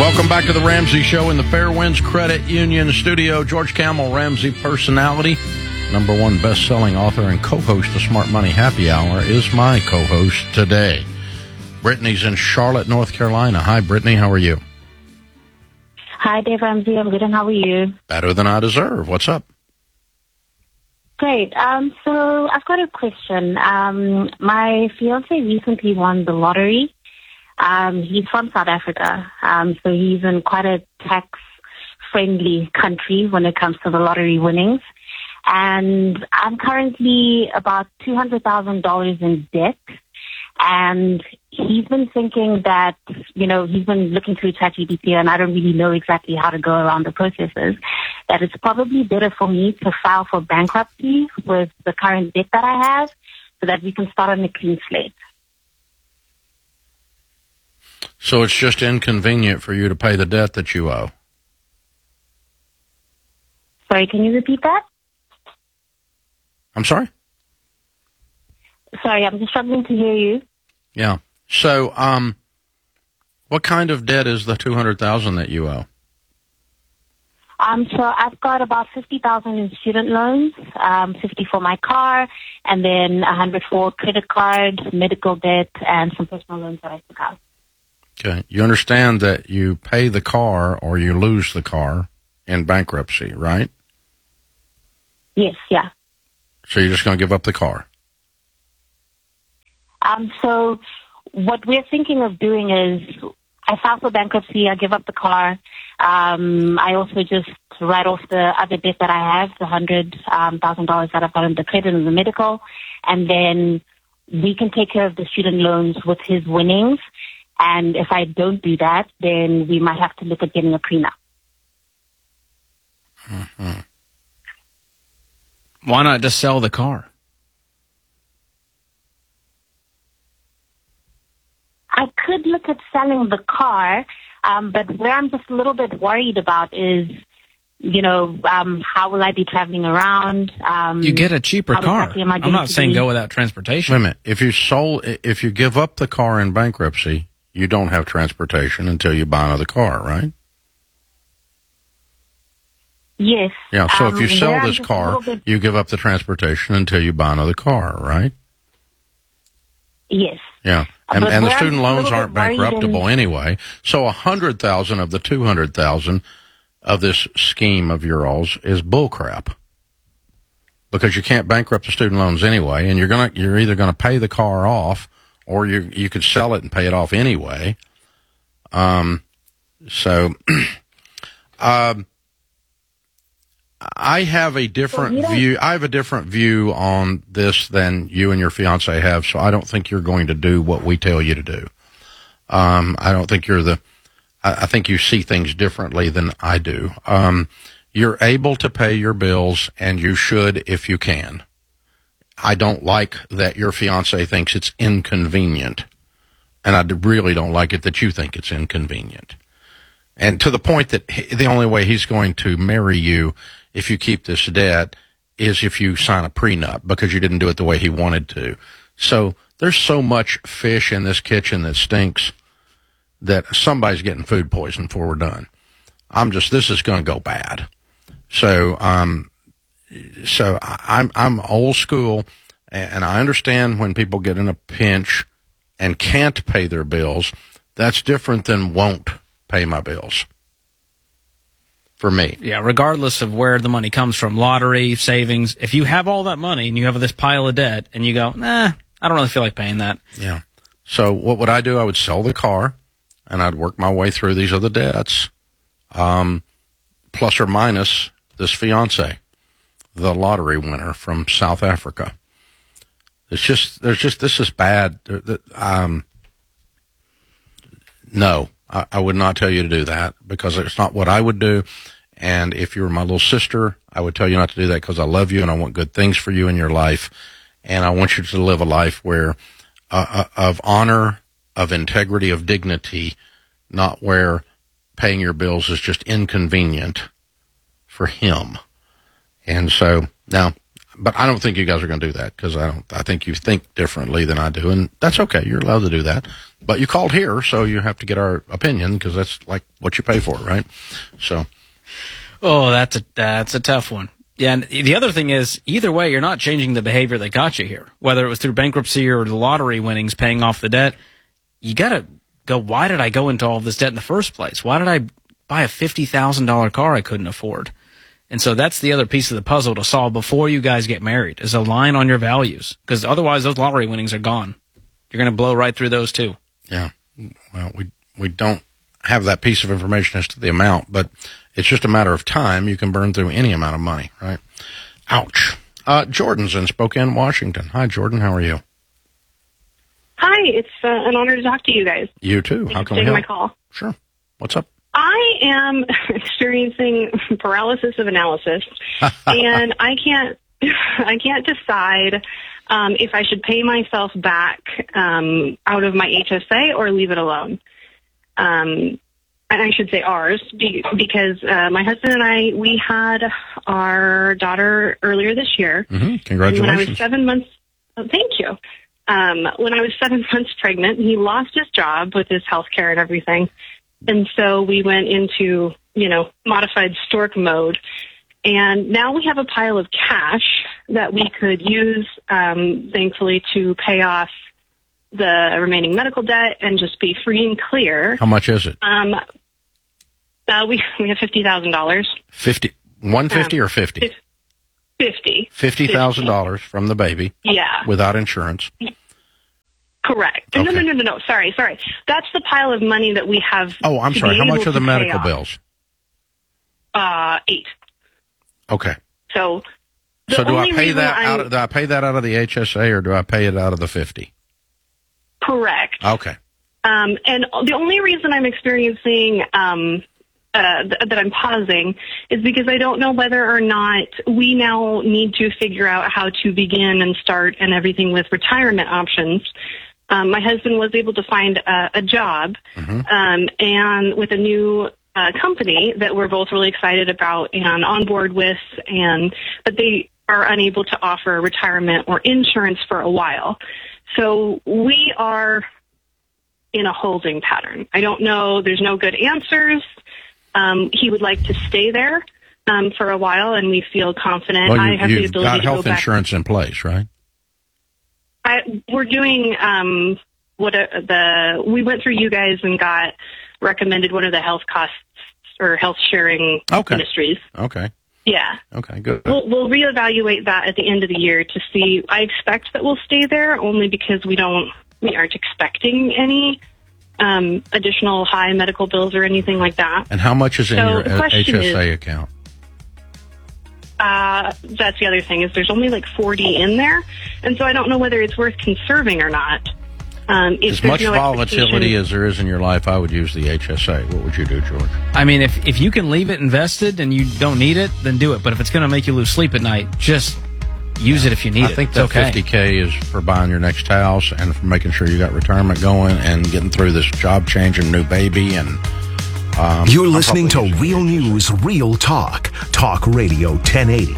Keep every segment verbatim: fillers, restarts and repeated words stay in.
Welcome back to the Ramsey Show in the Fairwinds Credit Union studio. George Kamel, Ramsey personality, number one best-selling author and co-host of Smart Money Happy Hour, is my co-host today. Brittany's in Charlotte, North Carolina. Hi, Brittany. How are you? Hi, Dave Ramsey. I'm good, and how are you? Better than I deserve. What's up? Great. Um, so I've got a question. Um, my fiance recently won the lottery. Um, he's from South Africa, um, so he's in quite a tax-friendly country when it comes to the lottery winnings. And I'm currently about two hundred thousand dollars in debt. And he's been thinking that, you know, he's been looking through ChatGPT, and I don't really know exactly how to go around the processes, that it's probably better for me to file for bankruptcy with the current debt that I have so that we can start on a clean slate. So it's just inconvenient for you to pay the debt that you owe. Sorry, can you repeat that? I'm sorry? Sorry, I'm just struggling to hear you. Yeah. So, um, what kind of debt is the two hundred thousand dollars that you owe? Um, so I've got about fifty thousand dollars in student loans, um, fifty for my car, and then one hundred for credit cards, medical debt, and some personal loans that I took out. Okay. You understand that you pay the car or you lose the car in bankruptcy, right? Yes, yeah. So you're just going to give up the car? Um, so what we're thinking of doing is I file for bankruptcy, I give up the car. Um, I also just write off the other debt that I have, the one hundred thousand dollars that I've got in the credit and the medical, and then we can take care of the student loans with his winnings. And if I don't do that, then we might have to look at getting a prenup. Mm-hmm. Why not just sell the car? I could look at selling the car, um, but where I'm just a little bit worried about is, you know, um, how will I be traveling around? Um, you get a cheaper car. Exactly am I I'm not saying be? go without transportation. Wait a minute. If you sold, if you give up the car in bankruptcy, you don't have transportation until you buy another car, right? Yes. Yeah. So um, if you sell yeah, this car, bit... you give up the transportation until you buy another car, right? Yes. Yeah. And, and the student loans aren't bankruptable in... anyway. So a hundred thousand of the two hundred thousand of this scheme of your all's is bullcrap, because you can't bankrupt the student loans anyway, and you're gonna you're either gonna pay the car off, or you you could sell it and pay it off anyway. Um. So, um. I have a different so view. I have a different view on this than you and your fiance have. So I don't think you're going to do what we tell you to do. Um, I don't think you're the. I, I think you see things differently than I do. Um, you're able to pay your bills, and you should if you can. I don't like that your fiance thinks it's inconvenient, and I really don't like it that you think it's inconvenient. And to the point that he, the only way he's going to marry you if you keep this debt is if you sign a prenup, because you didn't do it the way he wanted to. So there's so much fish in this kitchen that stinks that somebody's getting food poisoning before we're done. I'm just, this is going to go bad. So, um, so I'm, I'm old school, and I understand when people get in a pinch and can't pay their bills. That's different than won't pay my bills. For me. Yeah, regardless of where the money comes from, lottery, savings, if you have all that money and you have this pile of debt and you go, nah, I don't really feel like paying that. Yeah. So what would I do? I would sell the car, and I'd work my way through these other debts, um, plus or minus this fiance, the lottery winner from South Africa. It's just, there's just, this is bad. Um, no. I, I would not tell you to do that, because it's not what I would do. And if you were my little sister, I would tell you not to do that, because I love you and I want good things for you in your life. And I want you to live a life where, uh, of honor, of integrity, of dignity, not where paying your bills is just inconvenient for him. And so now but I don't think you guys are going to do that because I don't. I think you think differently than I do, and that's okay. You're allowed to do that. But you called here, so you have to get our opinion because that's like what you pay for, right? So, oh, that's a that's a tough one. Yeah, and the other thing is, either way, you're not changing the behavior that got you here. Whether it was through bankruptcy or the lottery winnings paying off the debt, you got to go, why did I go into all this debt in the first place? Why did I buy a fifty thousand dollars car I couldn't afford? And so that's the other piece of the puzzle to solve before you guys get married, is align on your values. Because otherwise, those lottery winnings are gone. You're going to blow right through those, too. Yeah. Well, we we don't have that piece of information as to the amount, but it's just a matter of time. You can burn through any amount of money, right? Ouch. Uh, Jordan's in Spokane, Washington. Hi, Jordan. How are you? Hi. It's uh, an honor to talk to you guys. You too. Thanks How for can we taking help? my call. Sure. What's up? I am experiencing paralysis of analysis, and I can't, I can't decide um, if I should pay myself back um, out of my H S A or leave it alone. Um, and I should say ours, be, because uh, my husband and I, we had our daughter earlier this year. Mm-hmm. Congratulations. When I was seven months, oh, thank you. Um, when I was seven months pregnant, he lost his job with his health care and everything. And so we went into, you know, modified stork mode. And now we have a pile of cash that we could use, um, thankfully, to pay off the remaining medical debt and just be free and clear. How much is it? Um, uh, we, we have fifty thousand dollars. Fifty, one fifty um, or fifty? Fifty. Fifty thousand dollars from the baby. Yeah. Without insurance. Correct. Okay. No, no, no, no, no. Sorry, sorry. That's the pile of money that we have. Oh, I'm to sorry. be How able much are to the pay medical off. bills? Uh, eight. Okay. So, the So do I only pay reason that I'm- out of, do I pay that out of the H S A or do I pay it out of the fifty? Correct. Okay. Um, and the only reason I'm experiencing um, uh, th- that I'm pausing is because I don't know whether or not we now need to figure out how to begin and start and everything with retirement options. Um, my husband was able to find a, a job, Mm-hmm. um, and with a new uh, company that we're both really excited about and on board with, and but they are unable to offer retirement or insurance for a while. So we are in a holding pattern. I don't know. There's no good answers. Um, he would like to stay there um, for a while, and we feel confident. Well, you, I have the you've ability got to go health back. insurance in place, right? I, we're doing um, what a, the we went through you guys and got recommended one of the health costs or health sharing Okay. ministries. Okay. Yeah. Okay, good. We'll, we'll reevaluate that at the end of the year to see. I expect that we'll stay there only because we don't, we aren't expecting any um, additional high medical bills or anything like that. And how much is in So your the uh, question H S A is- account? Uh, that's the other thing is there's only like forty in there, and so I don't know whether it's worth conserving or not. Um, if As there's much no volatility expectation- as there is in your life, I would use the H S A. What would you do, George? I mean, if if you can leave it invested and you don't need it, then do it. But if it's going to make you lose sleep at night, just use it if you need I it. think It's that okay. fifty K is for buying your next house and for making sure you got retirement going and getting through this job change and new baby. And um, You're I'm listening to probably Real using News, Real Talk. Talk Radio ten eighty.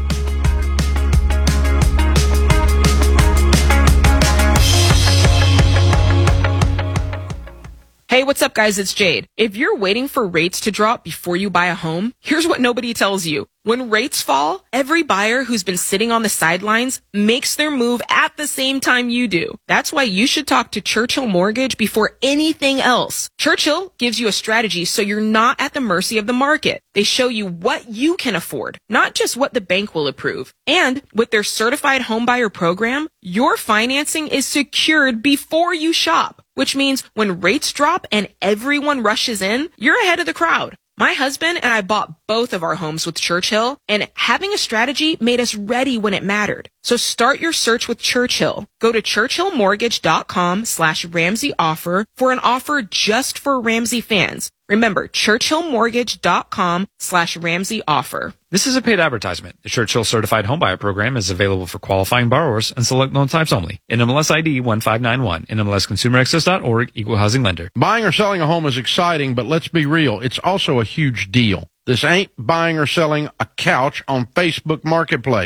Hey, what's up, guys? It's Jade. If you're waiting for rates to drop before you buy a home, here's what nobody tells you. When rates fall, every buyer who's been sitting on the sidelines makes their move at the same time you do. That's why you should talk to Churchill Mortgage before anything else. Churchill gives you a strategy so you're not at the mercy of the market. They show you what you can afford, not just what the bank will approve. And with their certified homebuyer program, your financing is secured before you shop, which means when rates drop and everyone rushes in, you're ahead of the crowd. My husband and I bought both of our homes with Churchill, and having a strategy made us ready when it mattered. So start your search with Churchill. Go to churchillmortgage.com slash Ramsey offer for an offer just for Ramsey fans. Remember, churchillmortgage.com slash Ramsey offer. This is a paid advertisement. The Churchill Certified Homebuyer Program is available for qualifying borrowers and select loan types only. N M L S I D one five nine one, N M L S consumer access dot org, Equal Housing Lender. Buying or selling a home is exciting, but let's be real. It's also a huge deal. This ain't buying or selling a couch on Facebook Marketplace.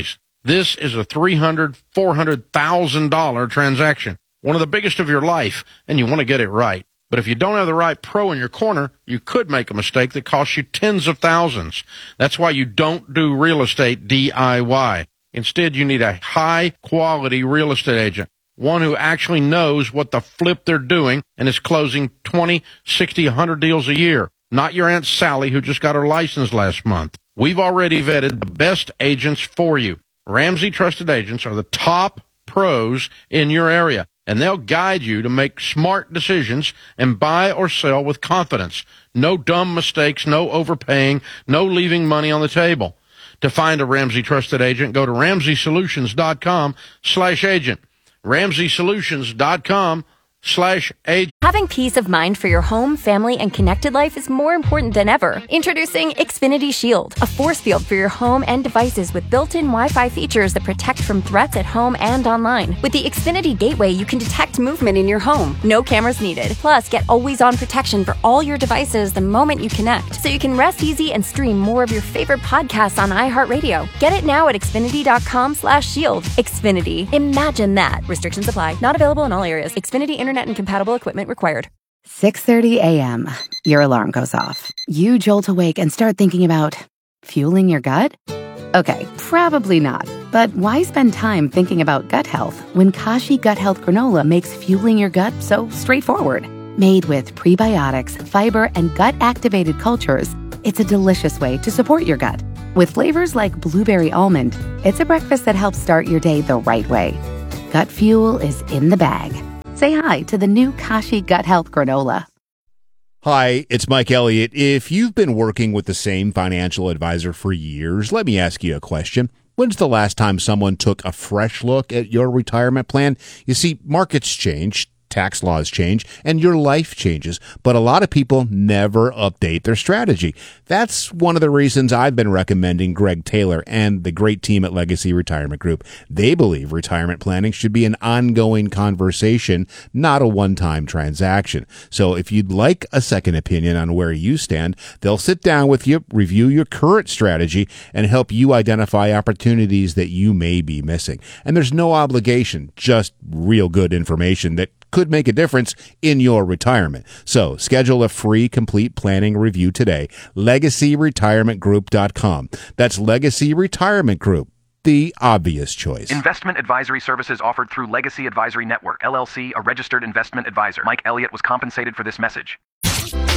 This is a three hundred thousand dollars, four hundred thousand dollars transaction, one of the biggest of your life, and you want to get it right. But if you don't have the right pro in your corner, you could make a mistake that costs you tens of thousands. That's why you don't do real estate D I Y. Instead, you need a high-quality real estate agent, one who actually knows what the flip they're doing and is closing twenty, sixty, one hundred deals a year. Not your Aunt Sally who just got her license last month. We've already vetted the best agents for you. Ramsey Trusted Agents are the top pros in your area, and they'll guide you to make smart decisions and buy or sell with confidence. No dumb mistakes, no overpaying, no leaving money on the table. To find a Ramsey Trusted Agent, go to ramsey solutions dot com slash agent. ramsey solutions dot com slash agent. Having peace of mind for your home, family, and connected life is more important than ever. Introducing Xfinity Shield, a force field for your home and devices with built-in Wi-Fi features that protect from threats at home and online. With the Xfinity Gateway, you can detect movement in your home. No cameras needed. Plus, get always-on protection for all your devices the moment you connect, so you can rest easy and stream more of your favorite podcasts on iHeartRadio. Get it now at xfinity dot com slash shield. Xfinity. Imagine that. Restrictions apply. Not available in all areas. Xfinity Internet and compatible equipment required. six thirty a.m. Your alarm goes off. You jolt awake and start thinking about fueling your gut? Okay, probably not. But why spend time thinking about gut health when Kashi Gut Health Granola makes fueling your gut so straightforward? Made with prebiotics, fiber, and gut-activated cultures, it's a delicious way to support your gut. With flavors like blueberry almond, it's a breakfast that helps start your day the right way. Gut fuel is in the bag. Say hi to the new Kashi Gut Health Granola. Hi, it's Mike Elliott. If you've been working with the same financial advisor for years, let me ask you a question. When's the last time someone took a fresh look at your retirement plan? You see, markets change, tax laws change, and your life changes, but a lot of people never update their strategy. That's one of the reasons I've been recommending Greg Taylor and the great team at Legacy Retirement Group. They believe retirement planning should be an ongoing conversation, not a one-time transaction. So if you'd like a second opinion on where you stand, they'll sit down with you, review your current strategy, and help you identify opportunities that you may be missing. And there's no obligation, just real good information that could make a difference in your retirement. So schedule a free complete planning review today. legacy retirement group dot com. That's Legacy Retirement Group, the obvious choice. Investment advisory services offered through Legacy Advisory Network, L L C, a registered investment advisor. Mike Elliott was compensated for this message.